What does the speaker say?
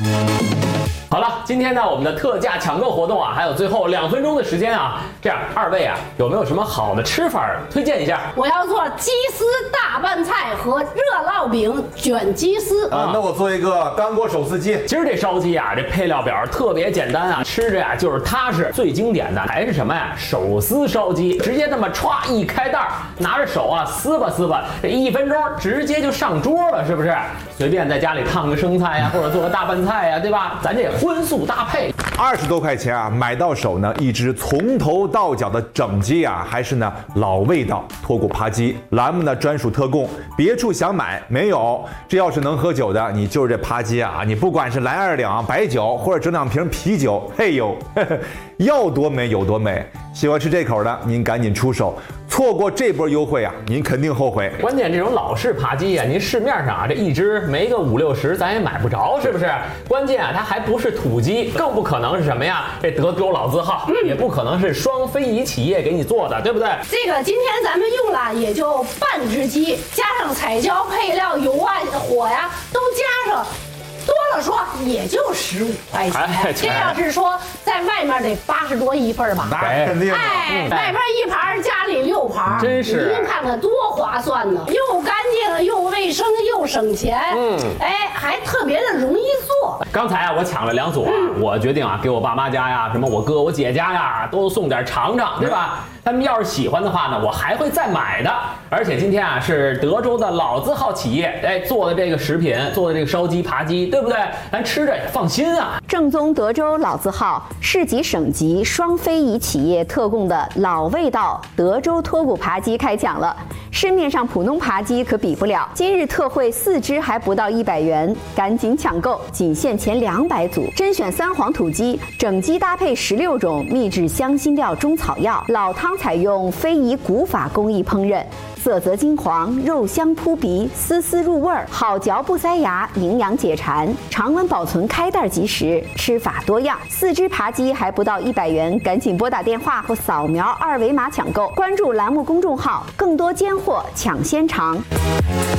好了，今天呢我们的特价抢购活动啊，还有最后2分钟的时间啊，这样2位啊有没有什么好的吃法推荐一下？ 我要做鸡丝大拌菜和热烙饼卷鸡丝啊，那我做一个干锅手撕鸡。 其实这烧鸡啊，这配料表特别简单啊，吃着呀就是踏实。最经典的还是什么呀？手撕烧鸡，直接那么歘一开袋，拿着手啊撕吧撕吧，这1分钟直接就上桌了，是不是？随便在家里烫个生菜呀，或者做个大拌菜呀，对吧？咱这荤素搭配 ，20多块钱啊，买到手呢一只从头到脚的整鸡啊，还是呢老味道脱骨扒鸡，栏目呢专属特供，别处想买没有。这要是能喝酒的，你就是这扒鸡啊，你不管是来2两白酒，或者整2瓶啤酒，嘿呦，要多美有多美。喜欢吃这口的，您赶紧出手。错过这波优惠啊，您肯定后悔。 关键这种老式扒鸡啊，您市面上啊这一只没个5、60，咱也买不着，是不是？关键啊，它还不是土鸡，更不可能是什么呀？这德州老字号，也不可能是双非遗企业给你做的，对不对？ 这个今天咱们用了也就半只鸡，加上彩椒、配料、油啊、火呀，都加上。多了说也就15块钱，这要是说在外面得80多一份吧？ 那肯定。 外边1盘，家里6盘， 真是。 您看看多划算呢，又干净又卫生又省钱，还特别的容易做。 刚才啊，我抢了2组啊，我决定啊，给我爸妈家呀、什么我哥、我姐家呀，都送点尝尝，对吧？他们要是喜欢的话呢，我还会再买的。而且今天啊，是德州的老字号企业做的这个食品，做的这个烧鸡、扒鸡，对不对？咱吃着也放心啊。 正宗德州老字号、市级省级双非遗企业特供的老味道德州脱骨扒鸡开抢了，市面上普通扒鸡可比不了。今日特惠4只还不到100元，赶紧抢购，仅限前200组。甄选3黄土鸡，整鸡搭配16种秘制香辛料中草药，老汤采用非遗古法工艺烹饪。色泽金黄，肉香扑鼻，丝丝入味儿，好嚼不塞牙，营养解馋，常温保存，开袋即食，吃法多样。4只扒鸡还不到100元，赶紧拨打电话或扫描2维码抢购。关注栏目公众号，更多尖货抢先尝。